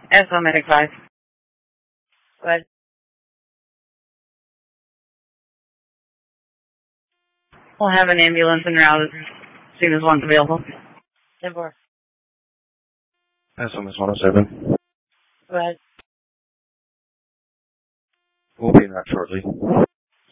SO Medic 5. Go ahead. We'll have an ambulance en route as soon as one's available. 10-4. SMS 107. Go ahead. We'll be in that shortly.